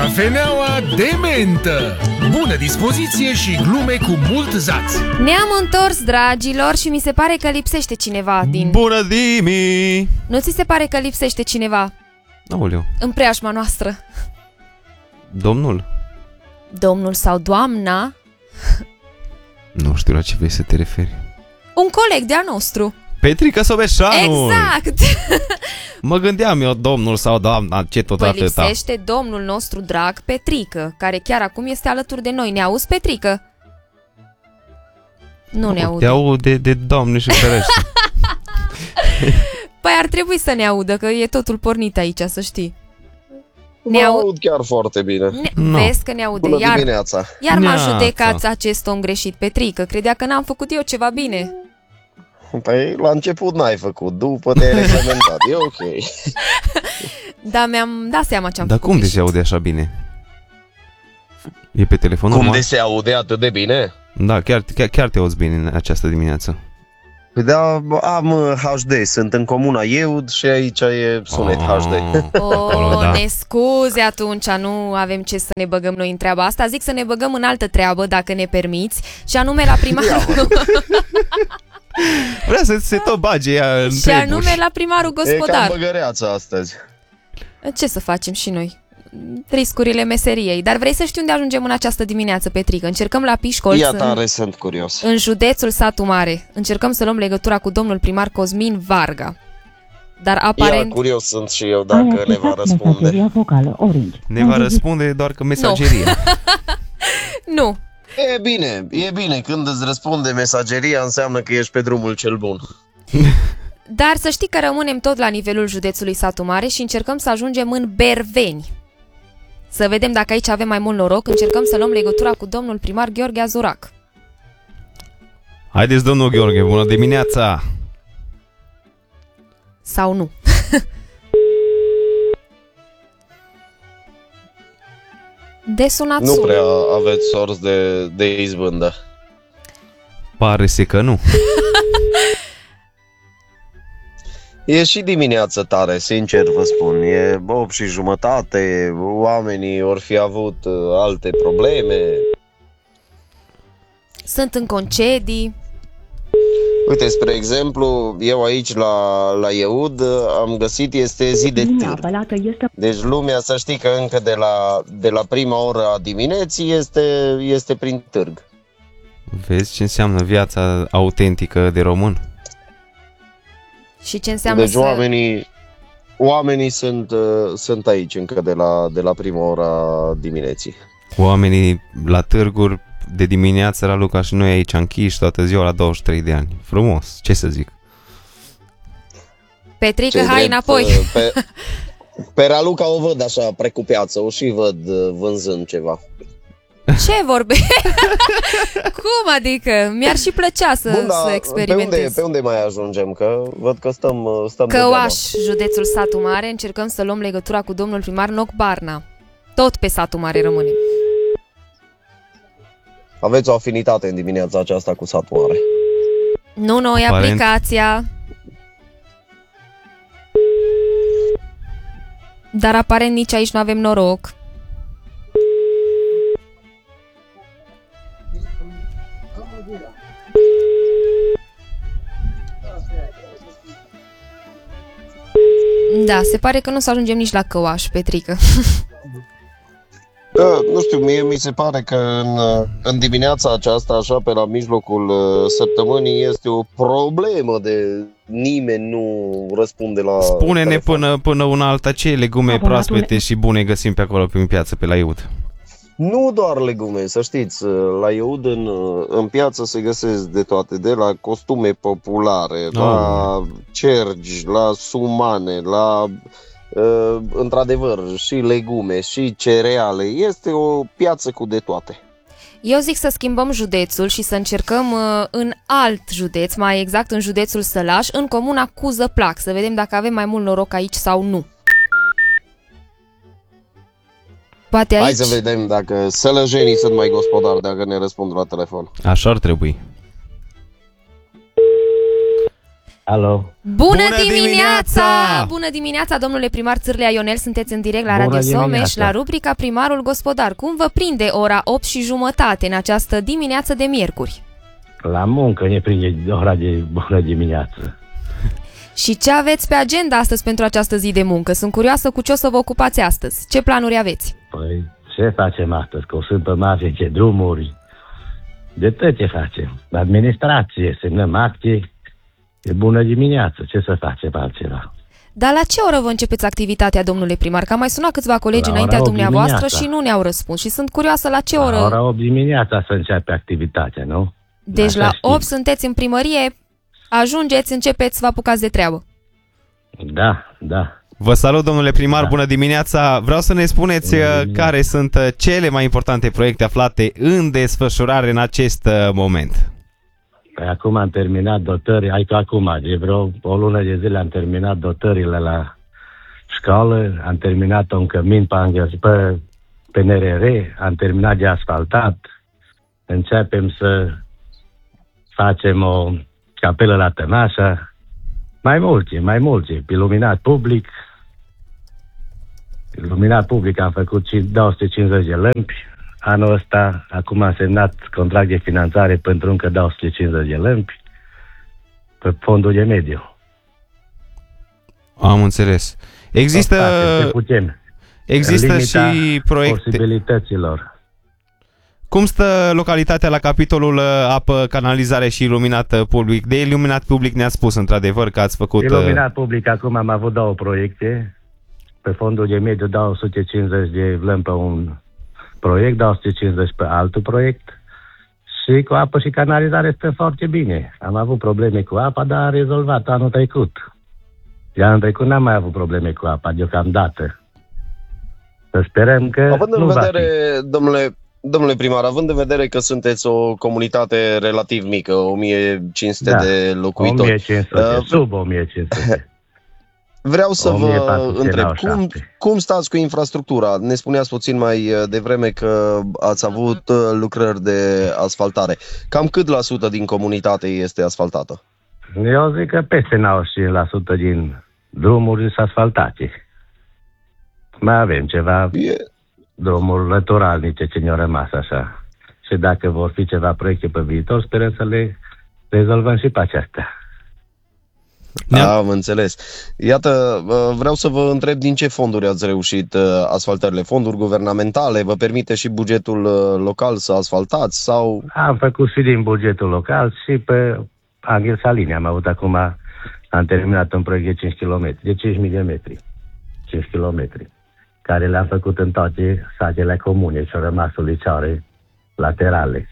Cafeneaua de mentă. Bună dispoziție și glume cu mult zaț. Ne-am întors, dragilor, și mi se pare că lipsește cineva din... Bună, Dimi! Nu ți se pare că lipsește cineva Aoleu. în preajma noastră? Domnul? Domnul sau doamna? Nu știu la ce vrei să te referi. Un coleg de-al nostru. Petrica Sobeșanu! Exact! Mă gândeam eu, domnul sau doamna, ce tot Păi atâta. lipsește domnul nostru drag, Petrică, care chiar acum este alături de noi. Ne auzi, Petrică? Nu ne aude. Te aude de Doamne și ferește. Păi ar trebui să ne audă, că e totul pornit aici, să știi. Ne aud chiar foarte bine. No. Vezi că ne aude. Bună dimineața. Iar m-a Neața. judecat acest om greșit, Petrică. Credea că n-am făcut eu ceva bine. Păi la început n-ai făcut, după te-ai reglementat, e ok. Dar mi-am dat seama ce am Dar făcut. cum de greșit. se aude așa bine? E pe telefon Cum normal? de se aude atât de bine? Da, chiar te auzi bine în această dimineață. Păi da, am HD, sunt în comuna Eud și aici e sunet HD. Acolo, da. Ne scuze atunci, nu avem ce să ne băgăm noi în treaba asta. Zic să ne băgăm în altă treabă, dacă ne permiți, și anume la primarul. Vrea să se tot bage ea în Și anume la primarul E cam gospodar. băgăreață astăzi. Ce să facem și noi? Riscurile meseriei. Dar vrei să știi unde ajungem în această dimineață, Petrică? Încercăm la Pișcolț, Ia tare, sunt curios. în județul Satu Mare. Încercăm să luăm legătura cu domnul primar Cosmin Varga. Dar Ia aparent... curios sunt și eu dacă ne va răspunde. vocală, Orange. Ne va răspunde doar că mesageria. Nu. E bine, când îți răspunde mesageria înseamnă că ești pe drumul cel bun. Dar să știi că rămânem tot la nivelul județului Satu Mare și încercăm să ajungem în Berveni. Să vedem dacă aici avem mai mult noroc. Încercăm să luăm legătura cu domnul primar Gheorghe Azurac. Haideți, domnul Gheorghe, bună dimineața! Sau nu. De sunat Nu prea aveți sorți de izbândă. Pare-se că nu. E și dimineață tare, sincer vă spun. E 8:30, oamenii or fi avut alte probleme. Sunt în concedii. Uite, spre exemplu, eu aici la Eud am găsit, este zi de târg. Deci lumea, să știi că încă de la prima oră a dimineții este prin târg. Vezi ce înseamnă viața autentică de român? Și ce înseamnă Deci să... oamenii sunt aici încă de la prima oră a dimineții. Oamenii la târguri de dimineață la Luca și noi aici închiși toată ziua la 23 de ani. Frumos, ce să zic. Petrică, Ce-i hai drept, înapoi. Pe Raluca o văd așa precupeață, o și văd vânzând ceva. Ce vorbe? Cum adică? Mi-ar și plăcea să experimentez. Pe unde mai ajungem? Că văd că stăm de Căuaș, județul Satu Mare. Încercăm să luăm legătura cu domnul primar Noc Barna. Tot pe Satu Mare rămânem. Aveți o afinitate în dimineața aceasta cu Satu Mare. Nu noi, Aparent. aplicația. Dar aparent nici aici nu avem noroc. Da, se pare că nu o să ajungem nici la Căuaș, Petrică. Da, nu știu, mie mi se pare că în dimineața aceasta, așa pe la mijlocul săptămânii, este o problemă de nimeni nu răspunde la Spune-ne telefon. până una alta ce legume proaspete și bune găsim pe acolo prin piață, pe la Iud. Nu doar legume, să știți, la Iud în piață se găsesc de toate, de la costume populare, la cergi, la sumane, la într-adevăr și legume și cereale. Este o piață cu de toate. Eu zic să schimbăm județul și să încercăm în alt județ, mai exact în județul Sălaș, în comuna Cuzăplac, să vedem dacă avem mai mult noroc aici sau nu. Poate aici... Hai să vedem dacă sălăjenii sunt mai gospodari dacă ne răspund la telefon. Așa ar trebui. Alo. Bună dimineața! Bună dimineața, domnule primar Țârlea Ionel, sunteți în direct la Radio Someș, la rubrica Primarul Gospodar. Cum vă prinde ora 8:30 în această dimineață de miercuri? La muncă ne prinde ora de bună dimineață. Și ce aveți pe agenda astăzi pentru această zi de muncă? Sunt curioasă cu ce o să vă ocupați astăzi. Ce planuri aveți? Păi, ce facem astăzi? Că o sunt pe mafie, drumuri, de tot ce facem. Administrație, semnăm acte. E bună dimineață, ce să facem altceva? Dar la ce oră vă începeți activitatea, domnule primar? Că am mai sunat câțiva colegi înaintea dumneavoastră dimineața. Și nu ne-au răspuns. Și sunt curioasă la ce oră... La ora 8 dimineața să începe activitatea, nu? Deci la 8 sunteți în primărie, ajungeți, începeți, vă apucați de treabă. Da. Vă salut, domnule primar, bună dimineața! Vreau să ne spuneți care sunt cele mai importante proiecte aflate în desfășurare în acest moment. Păi acum am terminat dotări, de vreo o lună de zile am terminat dotările la școală, am terminat un cămin pe NRR, am terminat de asfaltat, începem să facem o capelă la Tănașa, mai multe, iluminat public am făcut 250 de lămpi. Anul ăsta, acum am semnat contract de finanțare pentru încă 250 de lămpi pe fondul de mediu. Am înțeles. Există și proiecte... posibilităților. Cum stă localitatea la capitolul apă, canalizare și iluminat public? De iluminat public ne-ați spus într-adevăr că ați făcut... Iluminat public, acum am avut 2 proiecte. Pe fondul de mediu 250 de lămpi pe un proiect, 250 pe altul proiect. Și cu apă și canalizare stă foarte bine. Am avut probleme cu apa, dar am rezolvat anul trecut. De anul trecut n-am mai avut probleme cu apa, deocamdată. Să sperăm că având în vedere, domnule primar, având în vedere că sunteți o comunitate relativ mică, 1500 de locuitori. 1500, sub 1500. Vreau să vă întreb, cum stați cu infrastructura? Ne spuneați puțin mai devreme că ați avut lucrări de asfaltare. Cam cât la sută din comunitate este asfaltată? Eu zic că peste 95% din drumuri sunt asfaltate. Mai avem ceva drumuri lăturalnice ce ne-au rămas așa. Și dacă vor fi ceva proiecte pe viitor, sperăm să le rezolvăm și pe acestea. Am înțeles. Iată, vreau să vă întreb din ce fonduri ați reușit asfaltările? Fonduri guvernamentale? Vă permite și bugetul local să asfaltați? Sau? Am făcut și din bugetul local și pe Anghel Salini. Am terminat un proiect de 5 km, de 5.000 de metri. 5 km, care le-am făcut în toate satele comune și au rămas ulicioare laterale.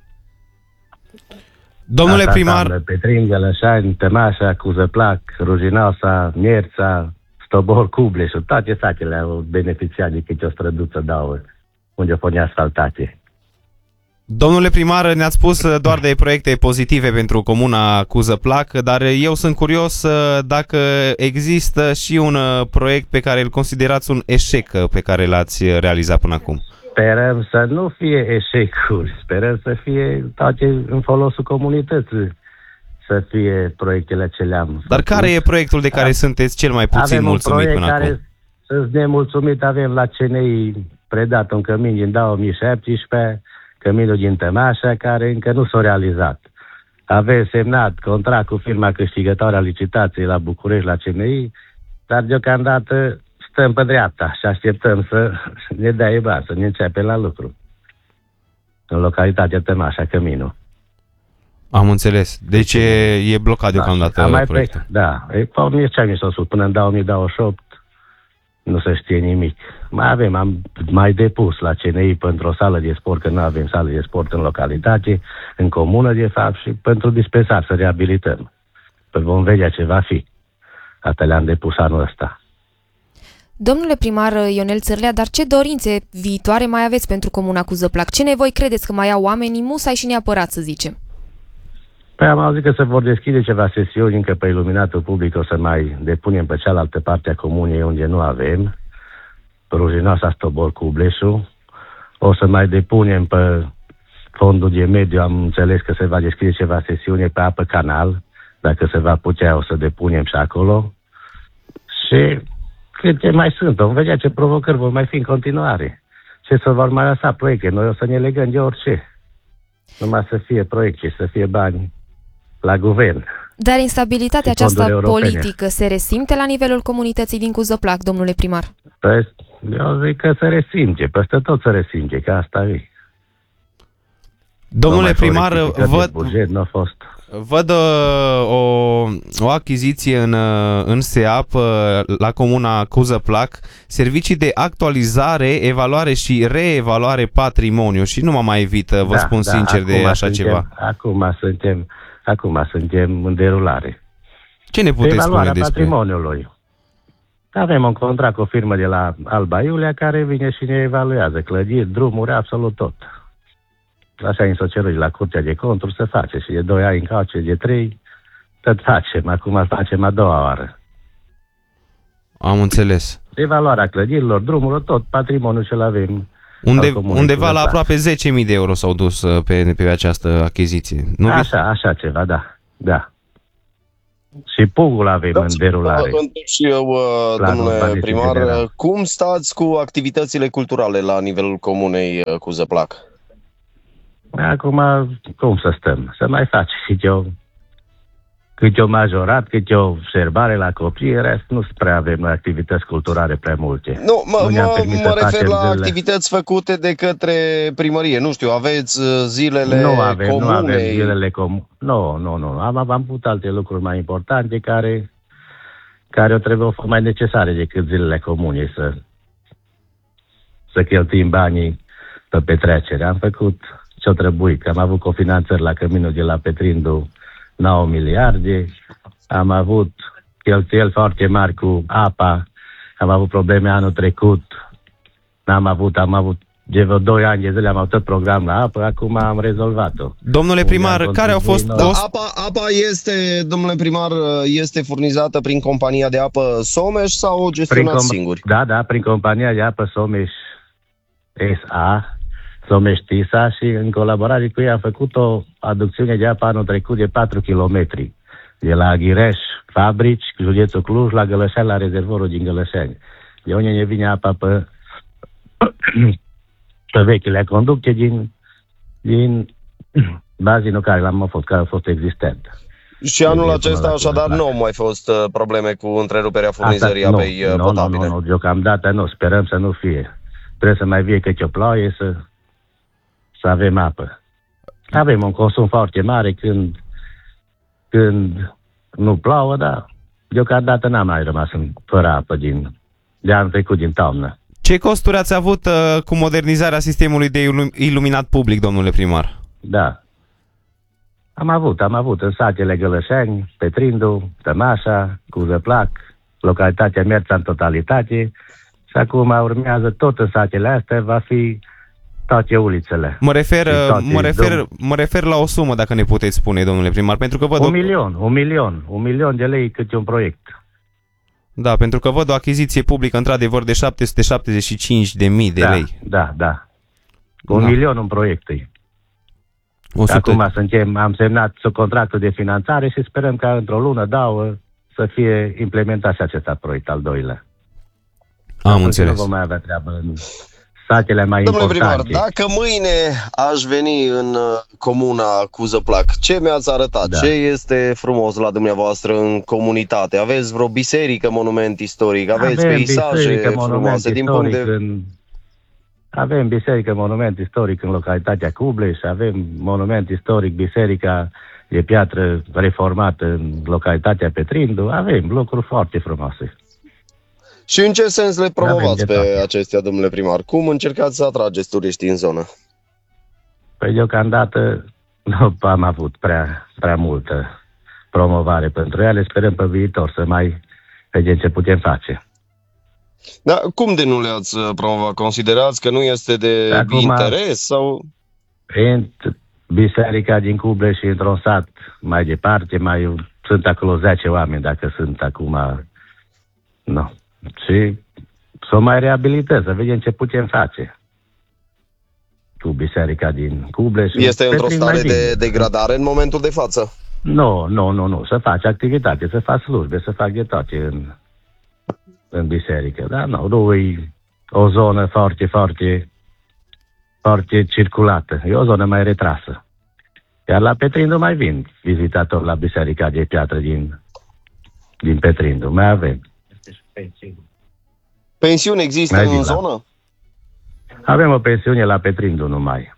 Domnule primar... Petringă, Lășani, Tănașa, Cuzăplac, Rujinoasa, Mierța, Stobor, Cubleșul, toate satele au beneficiat de câte o străduță dau unde pune asfaltate. Domnule primar, ne-ați spus doar de proiecte pozitive pentru comuna Cuzăplac, dar eu sunt curios dacă există și un proiect pe care îl considerați un eșec pe care l-ați realizat până acum. Sperăm să nu fie eșecuri, sperăm să fie toate în folosul comunității, să fie proiectele ce le-am făcut. Dar care e proiectul de care sunteți cel mai puțin mulțumit până acum? Sunt nemulțumit, avem la CNI predat un cămin din 2017, căminul din Tănașa, care încă nu s-a realizat. Avem semnat contract cu firma câștigătoare a licitației la București, la CNI, dar deocamdată stăm pe dreapta și așteptăm să ne dea bani, să ne începem la lucru. În localitatea Tănașa, căminul. Am înțeles. Deci e blocat deocamdată proiectul. Da, ce s-a spus, până în 2028 nu se știe nimic. Am mai depus la CNI pentru o sală de sport, că nu avem sală de sport în localitate, în comună de fapt, și pentru dispensar să reabilităm. Păi vom vedea ce va fi. Asta le-am depus anul ăsta. Domnule primar Ionel Țârlea, dar ce dorințe viitoare mai aveți pentru comuna Cuzăplac? Ce nevoi credeți că mai au oamenii musai și neapărat, să zicem? Păi am auzit că se vor deschide ceva sesiuni încă pe iluminatul public, o să mai depunem pe cealaltă parte a comunei unde nu avem, pe Rujinoasa, Stobor, Cubleșul. O să mai depunem pe fondul de mediu, am înțeles că se va deschide ceva sesiune pe apă canal, Dacă se va putea, o să depunem și acolo. Și câte mai sunt, vom vedea ce provocări vor mai fi în continuare. Ce să vor mai lăsa proiecte. Noi o să ne legăm de orice. Numai să fie proiecte, să fie bani la guvern. Dar instabilitatea Și fonduri aceasta europene. politică se resimte la nivelul comunității din Cuzăplac, domnule primar? Păi, eu zic că se resimge, peste tot se resimge, că asta e. Domnule primar, văd... Buget n-a fost. văd o achiziție în SEAP la comuna Cuzăplac, servicii de actualizare, evaluare și reevaluare patrimoniu și nu mă mai evit, vă spun sincer, de așa ceva. Acum suntem în derulare. Ce ne puteți spune despre? Patrimoniului. Avem un contract cu o firmă de la Alba Iulia care vine și ne evaluează clădiri, drumuri, absolut tot. Așa ni s-o cerut la Curtea de Conturi să face și de 2 ani încoace, de 3, tot facem. Acum facem a doua oară. Am înțeles. Evaluarea clădirilor, drumurilor, tot patrimoniul ce-l avem. Undeva la aproape 10.000 de euro s-au dus pe această achiziție. Nu așa ceva, da. Și pugul avem în derulare. Și eu, domnule primar, cum stați cu activitățile culturale la nivelul comunei Cuzăplac? Acum, cum să stăm? Să mai faci câte o majorat, câte o serbare la copii, în rest nu prea avem noi activități culturale prea multe. Nu, mă refer la activități făcute de către primărie. Nu știu, aveți zilele comunei? Nu avem zilele comune. Nu. Am avut alte lucruri mai importante care o trebuie mai necesare decât zilele comune să cheltuim banii pe petrecere. Am făcut ce-o trebuit, că am avut cofinanțări la căminul de la Petrindu 9 miliarde, am avut cheltuieli foarte mari cu apa, am avut probleme anul trecut, am avut de vreo 2 ani de zile am avut tot program la apă, acum am rezolvat-o. Domnule primar, care au fost... Apa este, domnule primar, este furnizată prin compania de apă Someș sau o gestionați singuri? Da, prin compania de apă Someș S.A., Someș Tisa, și în colaborare cu ei am făcut o aducțiune de apă anul trecut de 4 km. De la Ghireș, Fabrici, județul Cluj, la Gălășeni, la rezervorul din Gălășeni. De unde ne vine apa pe vechile conducte din bazinul care a fost existent. Și anul acesta, așadar, nu au mai fost probleme cu întreruperea furnizării apei potabile? Nu, deocamdată nu. Sperăm să nu fie. Trebuie să mai vie câte o ploaie să avem apă. Avem un consum foarte mare când nu plouă, dar deocamdată n-am mai rămas fără apă de anul trecut, din toamnă. Ce costuri ați avut cu modernizarea sistemului de iluminat public, domnule primar? Da. Am avut în satele Gălășeni, Petrindu, Tămașa, Cuzăplac, localitatea Merța în totalitate, și acum urmează tot în satele astea, va fi toate ulițele. Mă refer la o sumă, dacă ne puteți spune, domnule primar, pentru că văd... 1 milion de lei câte un proiect. Da, pentru că văd o achiziție publică, într-adevăr, de 775.000 de lei. Da. 1 milion un proiect. Acum am semnat contractul de finanțare și sperăm ca într-o lună, două, să fie implementat și acest proiect, al doilea. Am înțeles. Nu vom mai avea treabă în satele mai importante. Domnule primar, dacă mâine aș veni în comuna Cuzăplac, ce mi-ați arătat? Da. Ce este frumos la dumneavoastră în comunitate? Aveți vreo biserică, monument istoric? Aveți peisaje frumoase din punct de... Avem biserică, monument istoric în localitatea Cubleș, avem monument istoric, biserica de piatră reformată în localitatea Petrindu, avem lucruri foarte frumoase. Și în ce sens le promovați pe acestea, domnule primar? Cum încercați să atrageți turiștii în zonă? Păi deocamdată nu am avut prea multă promovare pentru ele. Sperăm pe viitor să mai vedem ce putem face. Dar cum de nu le-ați promovat? Considerați că nu este de interes? Sau? Biserica din Cubleș și într-un sat mai departe, sunt acolo 10 oameni dacă sunt acum... Nu. Și să o mai reabilităm, să vedem ce putem face cu biserica din Cubleș. Este într-o stare de degradare în momentul de față? Nu. Să faci activitate, să faci slujbe, să faci de toate în biserică. Dar nu e o zonă foarte, foarte, foarte circulată. E o zonă mai retrasă. Iar la Petrindu mai vin vizitatori la Biserica de Piatră din Petrindu. Mai avem. Pensiune există Mai în vin zonă? Avem o pensiune la Petrindu numai.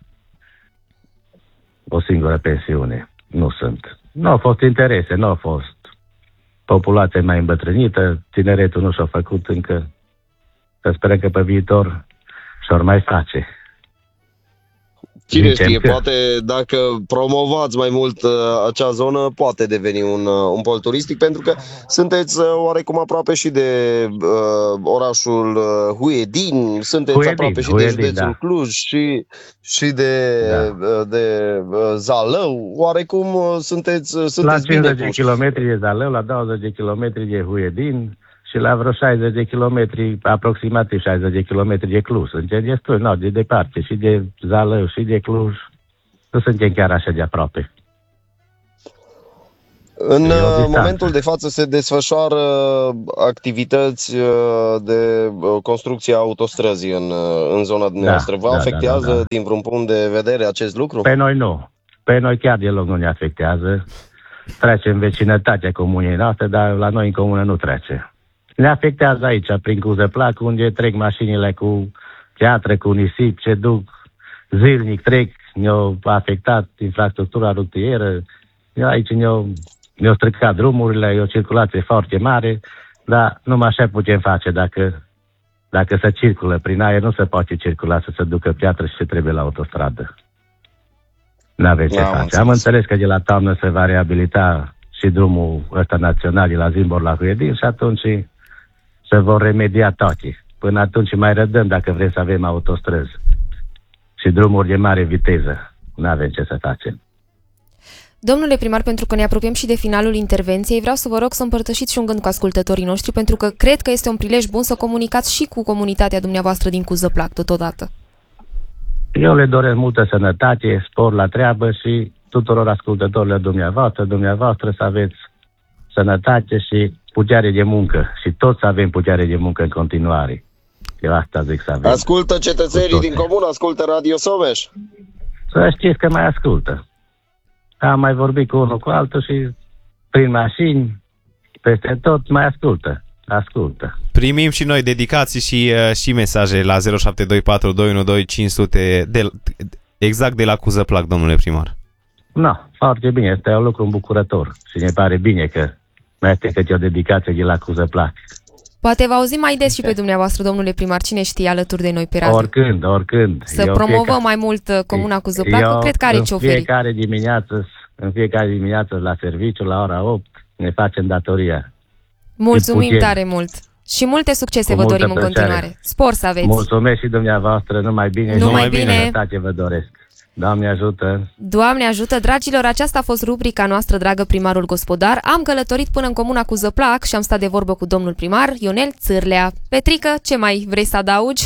O singură pensiune. Nu sunt. Nu au fost interese, nu au fost populație mai îmbătrânită, tineretul nu și-a făcut încă. Să sperăm că pe viitor și-or mai face. Cine Zicem știe, că- poate dacă promovați mai mult acea zonă, poate deveni un pol turistic, pentru că sunteți oarecum aproape și de orașul Huedin, sunteți Huedin, aproape și de Huedin, județul da. Cluj și de Zalău, oarecum sunteți La bine 50 de puși. kilometri de Zalău, la 20 de kilometri de Huedin și la vreo 60 de kilometri, aproximativ 60 de kilometri de Cluj. Suntem destul, de departe, și de Zalău și de Cluj. Nu suntem chiar așa de aproape. În E o distanță. momentul de față se desfășoară activități de construcție a autostrăzii în zona dumneavoastră. Vă afectează da. din vreun punct de vedere acest lucru? Pe noi nu. Pe noi chiar deloc nu ne afectează. Trece în vecinătatea comunei noastre, dar la noi în comună nu trece. Ne afectează aici, prin Cuzăplac, unde trec mașinile cu piatră, cu nisip, ce duc zilnic, trec. Ne-au afectat infrastructura rutieră. Aici ne-au stricat drumurile, e o circulație foarte mare, dar numai așa putem face. Dacă se circulă prin aer, nu se poate circula să se ducă piatră și ce trebuie la autostradă. N-aveți ce face. Am înțeles că de la toamnă se va reabilita și drumul ăsta național de la Zimbor la Huedin și atunci se vor remedia toate. Până atunci mai rădăm dacă vrem să avem autostrăzi și drumuri de mare viteză. N-avem ce să facem. Domnule primar, pentru că ne apropiem și de finalul intervenției, vreau să vă rog să împărtășiți și un gând cu ascultătorii noștri, pentru că cred că este un prilej bun să comunicați și cu comunitatea dumneavoastră din Cuzăplac totodată. Eu le doresc multă sănătate, spor la treabă și tuturor ascultătorilor dumneavoastră să aveți sănătate și putere de muncă. Și toți să avem putere de muncă în continuare. Eu asta zic să avem. Ascultă cetățenii din comună, ascultă Radio Someș. Să știți că mai ascultă. Am mai vorbit cu unul cu altul și prin mașini, peste tot mai ascultă. Primim și noi dedicații și mesaje la 0724 212 500 exact de la Cuzăplac, domnule primar. Foarte bine, este un lucru îmbucurător și ne pare bine că mai este câte o dedicație de la Cuzăplac. Poate vă auzim mai des și pe dumneavoastră, domnule primar, cine știe, alături de noi pe radio. Oricând. Să promovăm mai mult comuna Cuzăplac, că cred că are ce oferi. În fiecare dimineață la serviciu, la ora 8, ne facem datoria. Mulțumim tare mult! Și multe succese vă dorim în continuare. Spor să aveți! Mulțumesc și dumneavoastră, numai bine. Numai bine! Sănătate vă doresc. Doamne ajută! Doamne ajută, dragilor, aceasta a fost rubrica noastră, dragă primarul gospodar. Am călătorit până în comuna Cuzăplac și am stat de vorbă cu domnul primar Ionel Țârlea. Petrică, ce mai vrei să adaugi?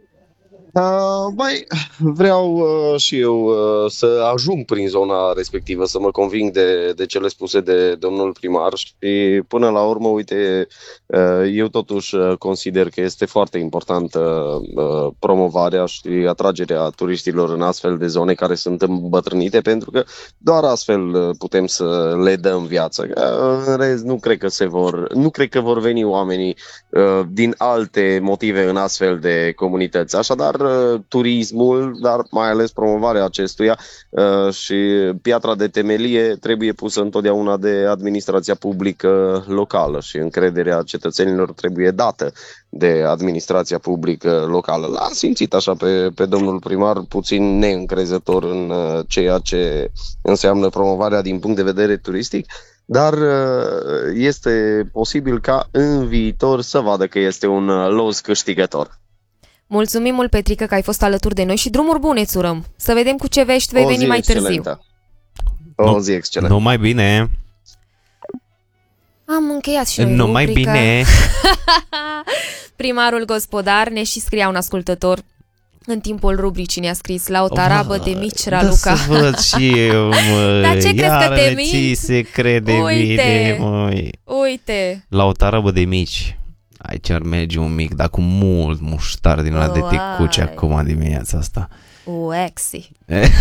Vreau și eu să ajung prin zona respectivă, să mă conving de cele spuse de domnul primar și până la urmă, uite, eu totuși consider că este foarte importantă promovarea și atragerea turiștilor în astfel de zone care sunt îmbătrânite, pentru că doar astfel putem să le dăm viață. În rest, nu cred că vor veni oamenii din alte motive în astfel de comunități. Așadar, turismul, dar mai ales promovarea acestuia și piatra de temelie trebuie pusă întotdeauna de administrația publică locală și încrederea cetățenilor trebuie dată de administrația publică locală. L-am simțit așa pe domnul primar puțin neîncrezător în ceea ce înseamnă promovarea din punct de vedere turistic, dar este posibil ca în viitor să vadă că este un los câștigător. Mulțumim mult, Petrică, că ai fost alături de noi și drumuri bune îți urăm. Să vedem cu ce vești vei veni mai târziu. O zi excelentă. Numai bine. Am încheiat și noi Numai rubrica. bine. Primarul gospodar, ne și scria un ascultător În timpul rubricii ne-a scris la o tarabă de mici, Raluca. Da să văd și eu, măi. Dar ce crezi că te minți? Ți se crede bine, măi. Uite. La o tarabă de mici. Aici ar merge un mic, dar cu mult muștar din ăla de tecuci acum dimineața asta. Waxy.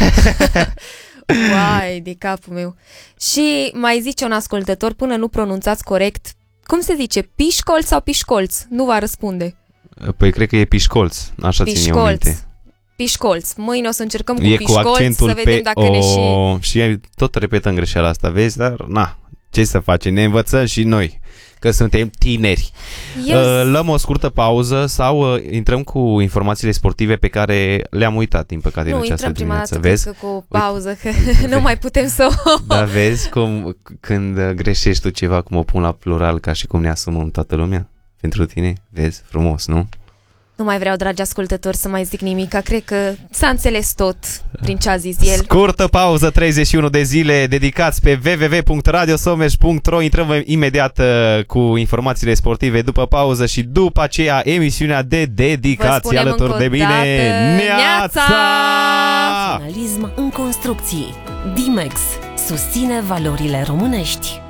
Uai, de capul meu. Și mai zice un ascultător, până nu pronunțați corect, cum se zice, pișcolț sau pișcolț? Nu va răspunde. Păi cred că e pișcolț, așa țin eu minte. Pișcolț. Mâine o să încercăm cu e pișcolț, cu accentul să vedem dacă ne și... Și tot repetăm greșeala asta, vezi? Dar, na, ce să facem? Ne învățăm și noi, că suntem tineri. Luăm o scurtă pauză sau intrăm cu informațiile sportive pe care le-am uitat, din păcate, în această dimineață. Nu, intrăm prima dată, cu pauză, că nu mai putem să o... Da, vezi cum când greșești tu ceva, cum o pun la plural, ca și cum ne asumăm toată lumea? Pentru tine, vezi, frumos, nu? Nu mai vreau, dragi ascultători, să mai zic nimic, cred că s-a înțeles tot prin ce a zis el. Scurtă pauză, 31 de zile dedicați pe www.radiosomeș.ro. Intrăm imediat cu informațiile sportive după pauză și după aceea emisiunea de dedicații alături de mine. Neața! Profesionalism în construcții. Dimex susține valorile românești.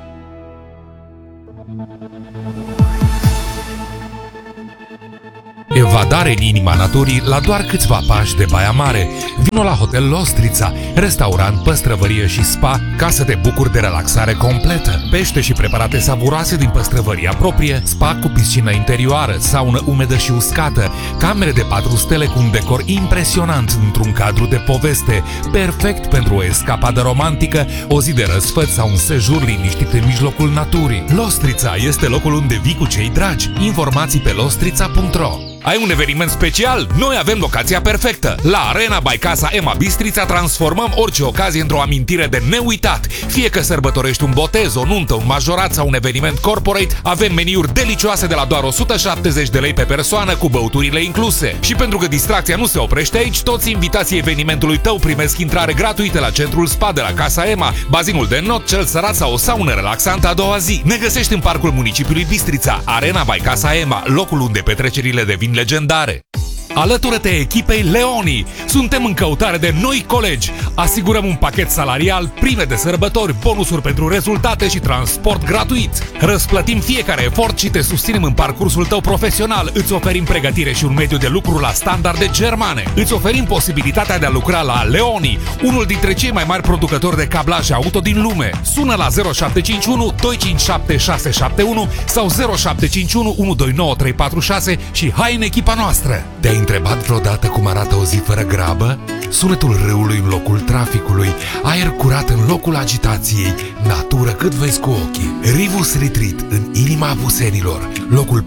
Evadare în inima naturii la doar câțiva pași de Baia Mare. Vino la Hotel Lostrița, restaurant, păstrăvărie și spa, ca să te bucuri de relaxare completă. Pește și preparate savuroase din păstrăvăria proprie, spa cu piscină interioară, saună umedă și uscată, camere de 4 stele cu un decor impresionant într-un cadru de poveste, perfect pentru o escapadă romantică, o zi de răsfăț sau un sejur liniștit în mijlocul naturii. Lostrița este locul unde vii cu cei dragi. Informații pe lostrița.ro. Ai un eveniment special? Noi avem locația perfectă! La Arena by Casa Emma Bistrița transformăm orice ocazie într-o amintire de neuitat. Fie că sărbătorești un botez, o nuntă, un majorat sau un eveniment corporate, avem meniuri delicioase de la doar 170 de lei pe persoană cu băuturile incluse. Și pentru că distracția nu se oprește aici, toți invitații evenimentului tău primesc intrare gratuită la centrul spa de la Casa Emma, bazinul de not, cel sărat sau o saună relaxantă a doua zi. Ne găsești în parcul municipiului Bistrița, Arena by Casa Emma, locul unde petrecerile devin legendare. Alătură-te echipei Leoni! Suntem în căutare de noi colegi. Asigurăm un pachet salarial, prime de sărbători, bonusuri pentru rezultate și transport gratuit. Răsplătim fiecare efort și te susținem în parcursul tău profesional. Îți oferim pregătire și un mediu de lucru la standarde germane. Îți oferim posibilitatea de a lucra la Leoni, unul dintre cei mai mari producători de cablaje auto din lume. Sună la 0751 257 671 sau 0751 129 346 și hai în echipa noastră! Te-ai întrebat vreodată cum arată o zi fără grabă? Sunetul râului în locul traficului, aer curat în locul agitației, natură cât vezi cu ochii. Rivus Retreat în inima Busenilor, locul